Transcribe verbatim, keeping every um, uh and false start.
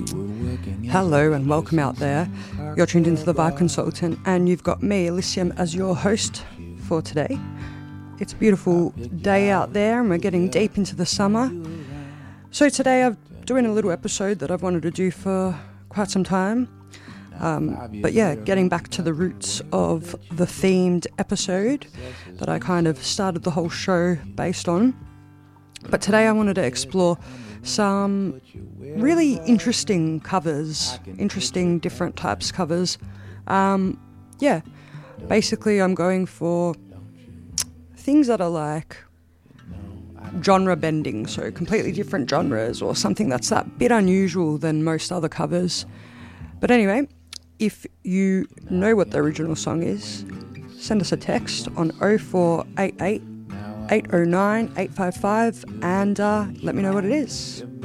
Hello and welcome out there. You're tuned into the Vibe Consultant and you've got me, Elysium, as your host for today. It's a beautiful day out there and we're getting deep into the summer. So today I'm doing a little episode that I've wanted to do for quite some time. Um, but yeah, getting back to the roots of the themed episode that I kind of started the whole show based on. But today I wanted to explore some really interesting covers, interesting different types of covers. Um, yeah, basically I'm going for things that are like genre bending, so completely different genres or something that's that bit unusual than most other covers. But anyway, if you know what the original song is, send us a text on oh four eight eight, eight oh nine, eight five five and uh, let me know what it is.